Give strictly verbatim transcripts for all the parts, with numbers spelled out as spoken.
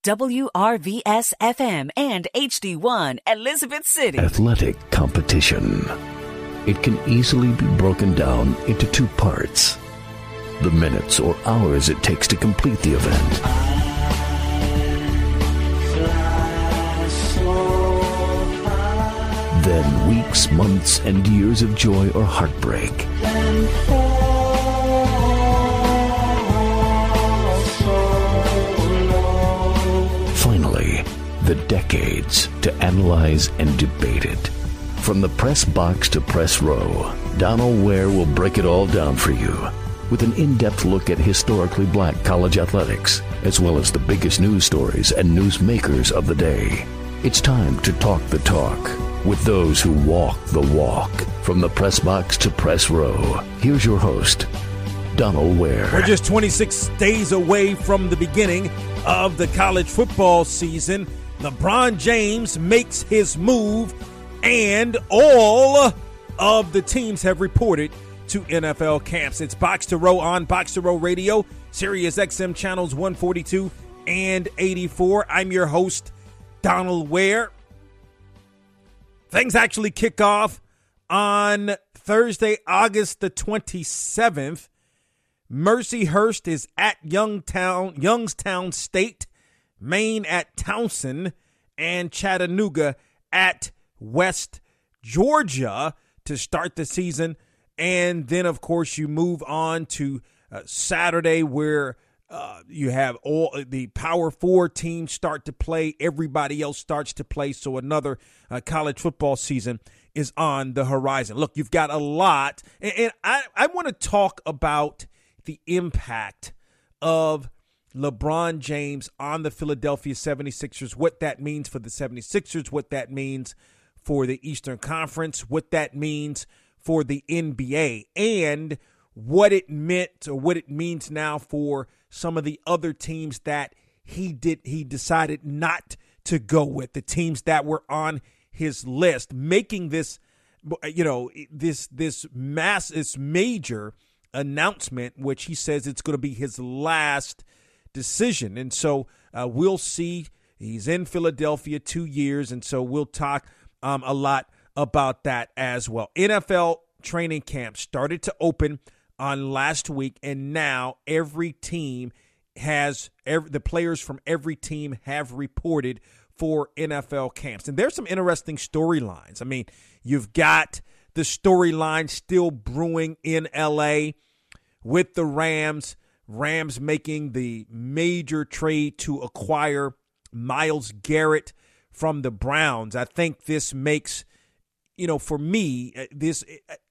W R V S F M and H D one Elizabeth City. Athletic competition. It can easily be broken down into two parts. The minutes or hours it takes to complete the event. Then weeks, months, and years of joy or heartbreak. Finally, the decades to analyze and debate it. From the press box to press row, Donald Ware will break it all down for you with an in-depth look at historically black college athletics, as well as the biggest news stories and newsmakers of the day. It's time to talk the talk with those who walk the walk. From the press box to press row, here's your host, Donald Ware. We're just twenty-six days away from the beginning of the college football season. LeBron James makes his move, and all of the teams have reported to N F L camps. It's Box to Row on Box to Row Radio, Sirius X M channels one forty-two and eighty-four. I'm your host, Donald Ware. Things actually kick off on Thursday, August the twenty-seventh. Mercyhurst is at Youngtown, Youngstown State, Maine at Towson, and Chattanooga at West Georgia to start the season. And then, of course, you move on to uh, Saturday, where uh, you have all the Power Four teams start to play. Everybody else starts to play. So another uh, college football season is on the horizon. Look, you've got a lot. And, and I, I want to talk about the impact of LeBron James on the Philadelphia seventy-sixers, what that means for the seventy-sixers, what that means for the Eastern Conference, what that means for the N B A, and what it meant or what it means now for some of the other teams that he did he decided not to go with, the teams that were on his list, making this, you know, this this mass this major announcement, which he says it's going to be his last decision. And so uh, we'll see. He's in Philadelphia two years, and so we'll talk um, a lot about that as well. N F L training camp started to open on last week, and now every team has every, the players from every team have reported for N F L camps. And there's some interesting storylines. I mean, you've got the storyline still brewing in L A with the Rams, Rams making the major trade to acquire Myles Garrett from the Browns. I think this makes, you know, for me, this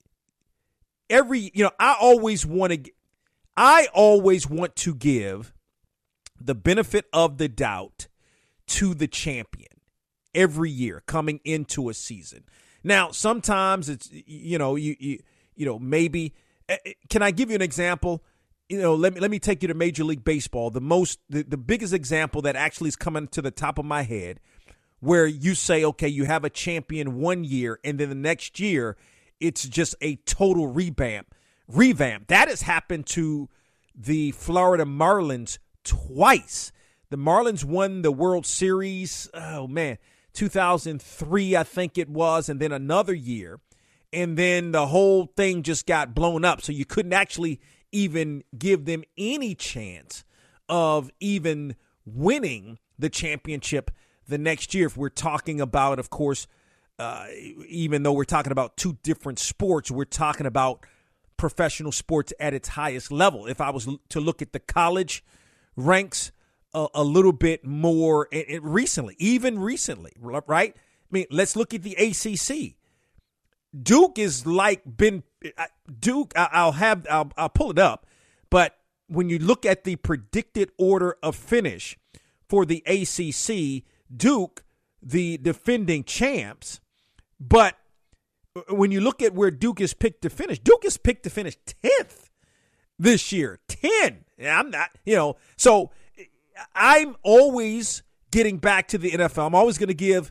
every, you know, I always want to, I always want to give the benefit of the doubt to the champion every year coming into a season. Now, sometimes it's, you know, you, you, you know, maybe, can I give you an example? You know, let me, let me take you to Major League Baseball. The most, the, the biggest example that actually is coming to the top of my head, where you say, okay, you have a champion one year, and then the next year, it's just a total revamp. Revamp. That has happened to the Florida Marlins twice. The Marlins won the World Series, oh man, two thousand three, I think it was, and then another year. And then the whole thing just got blown up. So you couldn't actually even give them any chance of even winning the championship the next year. If we're talking about, of course, uh, even though we're talking about two different sports, we're talking about professional sports at its highest level. If I was to look at the college ranks a, a little bit more it, it recently, even recently, right? I mean, let's look at the A C C. Duke is like been Duke. I'll have I'll, I'll pull it up, but when you look at the predicted order of finish for the A C C, Duke, the defending champs, but when you look at where Duke is picked to finish, Duke is picked to finish tenth this year. ten. I'm not, you know, so I'm always getting back to the N F L. I'm always going to give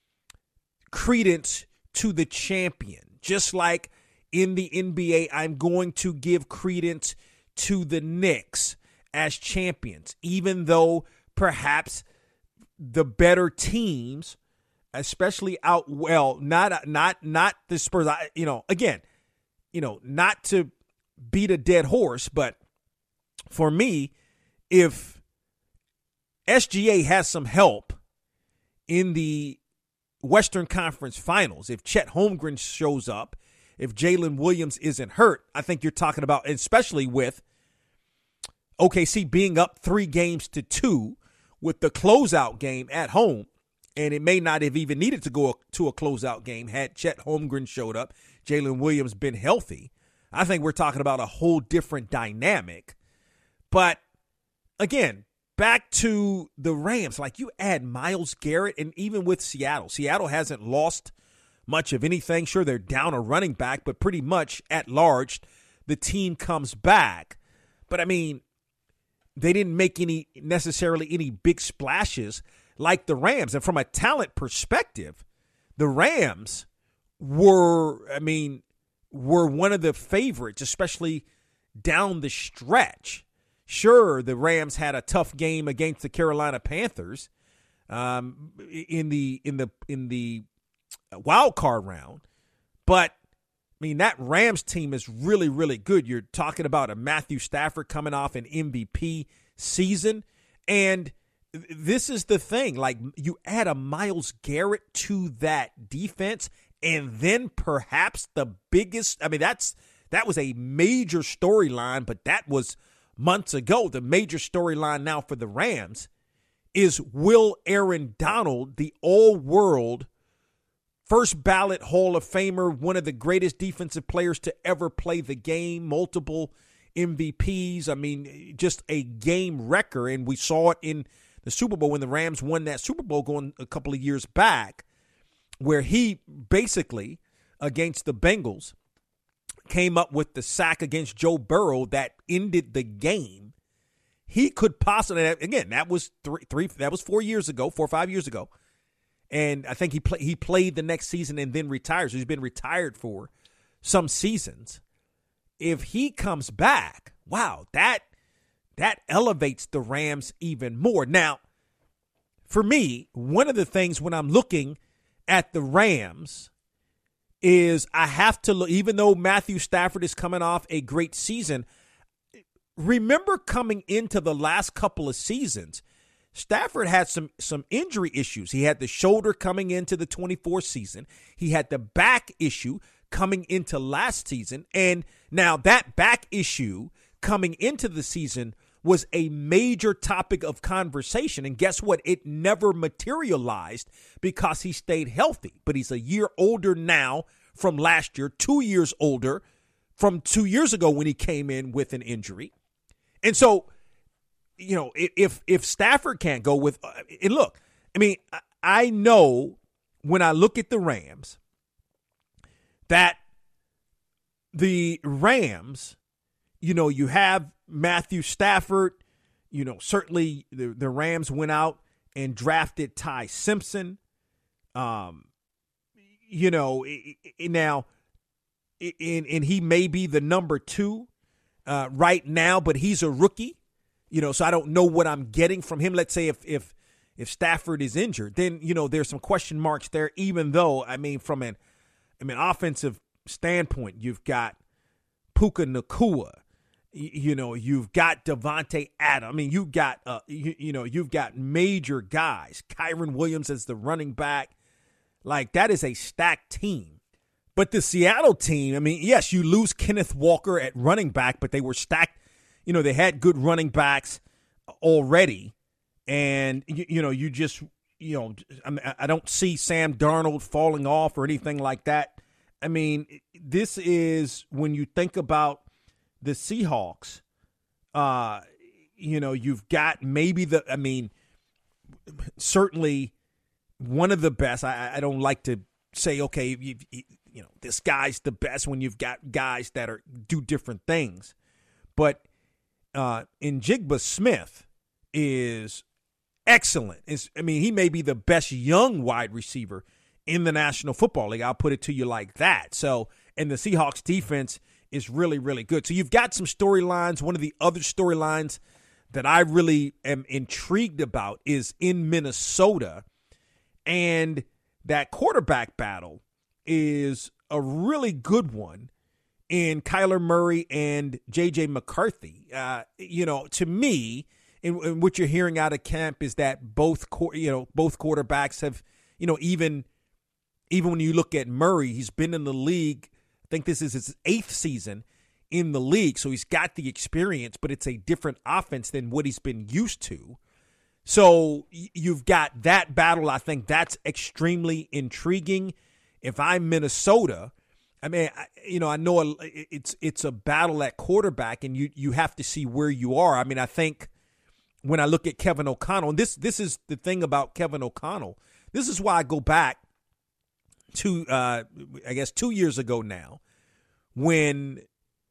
credence to the champion. Just like in the N B A, I'm going to give credence to the Knicks as champions, even though perhaps the better teams, especially out well, not not not the Spurs. I, you know, again, you know, not to beat a dead horse, but for me, if S G A has some help in the Western Conference Finals, if Chet Holmgren shows up, if Jalen Williams isn't hurt, I think you're talking about, especially with O K C being up three games to two with the closeout game at home, and it may not have even needed to go to a closeout game had Chet Holmgren showed up, Jalen Williams been healthy. I think we're talking about a whole different dynamic. But again, back to the Rams, like you add Myles Garrett, and even with Seattle, Seattle hasn't lost much of anything. Sure, they're down a running back, but pretty much at large, the team comes back. But I mean, they didn't make any necessarily any big splashes like the Rams. And from a talent perspective, the Rams were, I mean, were one of the favorites, especially down the stretch. Sure, the Rams had a tough game against the Carolina Panthers um, in the in the in the wild card round, but I mean that Rams team is really really good. You're talking about a Matthew Stafford coming off an M V P season, and this is the thing: like you add a Myles Garrett to that defense, and then perhaps the biggest. I mean that's that was a major storyline, but that was months ago. The major storyline now for the Rams is, will Aaron Donald, the all-world, first ballot Hall of Famer, one of the greatest defensive players to ever play the game, multiple M V Ps, I mean, just a game wrecker, and we saw it in the Super Bowl when the Rams won that Super Bowl going a couple of years back, where he basically, against the Bengals, came up with the sack against Joe Burrow that ended the game. He could possibly, again, that was three, three, that was four years ago, four or five years ago, and I think he play, he played the next season and then retired. So he's been retired for some seasons. If he comes back, wow, that that elevates the Rams even more. Now, for me, one of the things when I'm looking at the Rams is I have to look, even though Matthew Stafford is coming off a great season, remember coming into the last couple of seasons, Stafford had some some injury issues. He had the shoulder coming into the twenty-four season. He had the back issue coming into last season. And now that back issue coming into the season was a major topic of conversation. And guess what? It never materialized because he stayed healthy. But he's a year older now from last year, two years older from two years ago when he came in with an injury. And so, you know, if if Stafford can't go with, uh, and look, I mean, I know when I look at the Rams that the Rams, you know, you have Matthew Stafford, you know, certainly the, the Rams went out and drafted Ty Simpson. Um, you know, now, and, and he may be the number two uh, right now, but he's a rookie, you know, so I don't know what I'm getting from him. Let's say if, if, if Stafford is injured, then, you know, there's some question marks there, even though, I mean, from an, I mean, offensive standpoint, you've got Puka Nacua. You know, you've got Devontae Adams. I mean, you've got, uh, you, you know, you've got major guys. Kyron Williams as the running back. Like, that is a stacked team. But the Seattle team, I mean, yes, you lose Kenneth Walker at running back, but they were stacked. You know, they had good running backs already. And, you, you know, you just, you know, I, I don't see Sam Darnold falling off or anything like that. I mean, this is when you think about the Seahawks, uh, you know, you've got maybe the, I mean, certainly one of the best. I, I don't like to say, okay, you, you know, this guy's the best when you've got guys that are do different things. But uh, Njigba Smith is excellent. Is I mean, he may be the best young wide receiver in the National Football League. I'll put it to you like that. So, and the Seahawks defense is really, really good. So you've got some storylines. One of the other storylines that I really am intrigued about is in Minnesota, and that quarterback battle is a really good one in Kyler Murray and J J McCarthy. Uh, you know, to me, and, and what you're hearing out of camp is that both, you know, both quarterbacks have, you know, even even when you look at Murray, he's been in the league. I think this is his eighth season in the league, so he's got the experience, but it's a different offense than what he's been used to. So you've got that battle. I think that's extremely intriguing. If I'm Minnesota, I mean, I, you know, I know it's it's a battle at quarterback, and you you have to see where you are. I mean, I think when I look at Kevin O'Connell, and this this is the thing about Kevin O'Connell. This is why I go back to, uh, I guess, two years ago now, when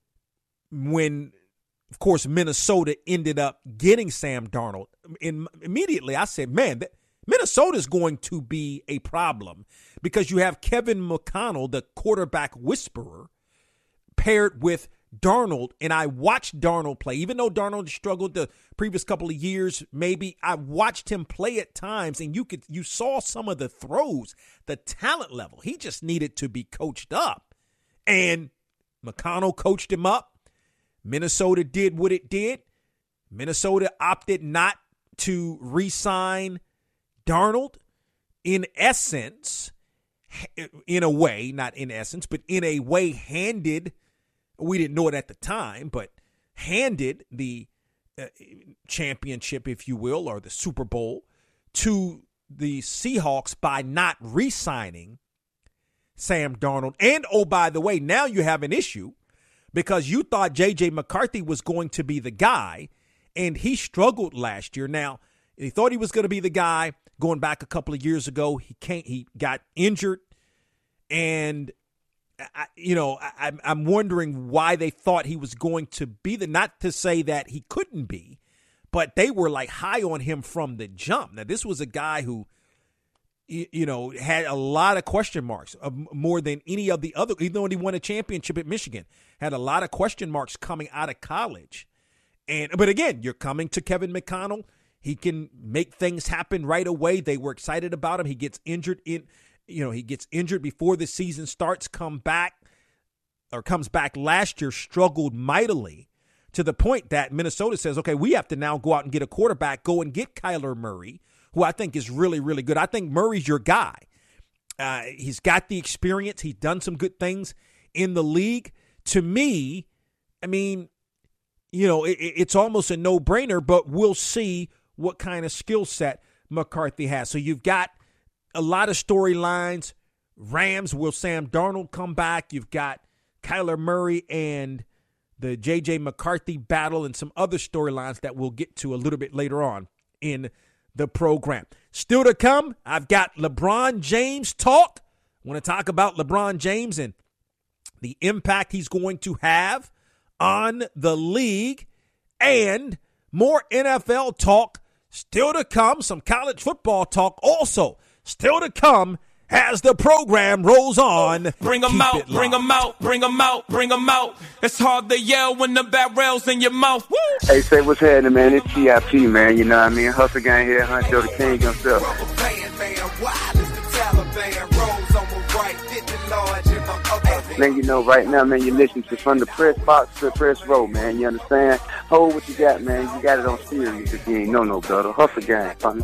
when, of course, Minnesota ended up getting Sam Darnold. And immediately I said, man, Minnesota's going to be a problem because you have Kevin McConnell, the quarterback whisperer, paired with Darnold. And I watched Darnold play. Even though Darnold struggled the previous couple of years, maybe I watched him play at times, and you could you saw some of the throws, the talent level. He just needed to be coached up. And McConnell coached him up. Minnesota did what it did. Minnesota opted not to re-sign Darnold. In essence, in a way, not in essence, but in a way handed, we didn't know it at the time, but handed the uh, championship, if you will, or the Super Bowl to the Seahawks by not re-signing Sam Darnold. And, oh, by the way, now you have an issue because you thought J J McCarthy was going to be the guy, and he struggled last year. Now, he thought he was going to be the guy going back a couple of years ago. He can't. He got injured, and I, you know, I, I'm wondering why they thought he was going to be the. Not to say that he couldn't be, but they were like high on him from the jump. Now, this was a guy who, you know, had a lot of question marks, uh, more than any of the other, even though he won a championship at Michigan, had a lot of question marks coming out of college. And but again, you're coming to Kevin McConnell. He can make things happen right away. They were excited about him. He gets injured in, you know, he gets injured before the season starts, come back or comes back last year, struggled mightily to the point that Minnesota says, okay, we have to now go out and get a quarterback, go and get Kyler Murray, who I think is really, really good. I think Murray's your guy. Uh, he's got the experience. He's done some good things in the league. To me, I mean, you know, it, it's almost a no-brainer, but we'll see what kind of skill set McCarthy has. So you've got a lot of storylines. Rams, will Sam Darnold come back? You've got Kyler Murray and the J J McCarthy battle and some other storylines that we'll get to a little bit later on in the program. Still to come, I've got LeBron James talk. I want to talk about LeBron James and the impact he's going to have on the league, and more N F L talk still to come, some college football talk also still to come as the program rolls on. Bring them out, bring them out, bring them out, bring them out. It's hard to yell when the barrel's in your mouth. Woo! Hey, say what's happening, man. It's T I P, man. You know what I mean? Hustle gang here, Huncho the King himself. Man, you know, right now, man, you're listening to From the Press Box to the Press Row, man. You understand? Hold what you got, man. You got it on serious if you ain't know no better. Hustle gang, fun.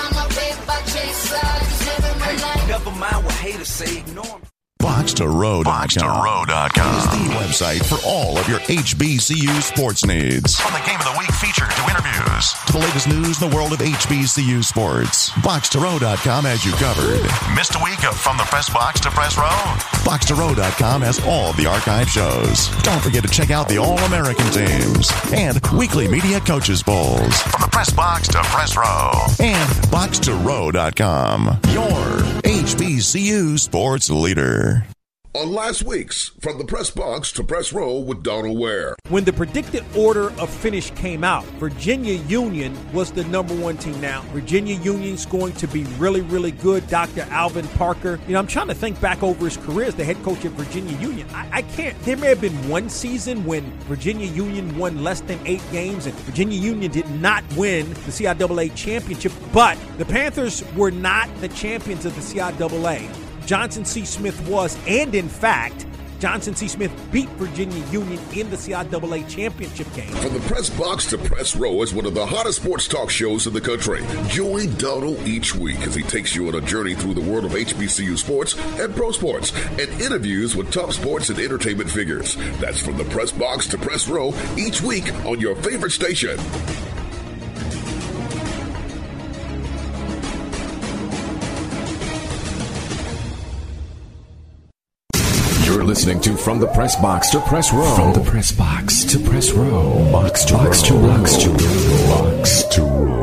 Never mind what haters say, ignore them. Box to Row dot com. Box to Row dot com is the website for all of your H B C U sports needs. From the Game of the Week feature to interviews to the latest news in the world of H B C U sports, Box to Row dot com has you covered. Missed a week of From the Press Box to Press Row? Box to Row dot com has all the archive shows. Don't forget to check out the All-American teams and weekly media coaches polls. From the Press Box to Press Row and Box to Row dot com, your H B C U sports leader. on last week's From the Press Box to Press Row with Donald Ware. When the predicted order of finish came out, Virginia Union was the number one team. Now, Virginia Union's going to be really, really good. Doctor Alvin Parker, you know, I'm trying to think back over his career as the head coach at Virginia Union. I, I can't. There may have been one season when Virginia Union won less than eight games, and Virginia Union did not win the C I A A championship, but the Panthers were not the champions of the C I A A. Johnson C. Smith was, and in fact, Johnson C. Smith beat Virginia Union in the C I A A championship game. From the Press Box to Press Row is one of the hottest sports talk shows in the country. Join Donald each week as he takes you on a journey through the world of H B C U sports and pro sports and interviews with top sports and entertainment figures. That's From the Press Box to Press Row each week on your favorite station. You're listening to From the Press Box to Press Row. From the Press Box to Press Row. Box to box row. To box to row. Box to row.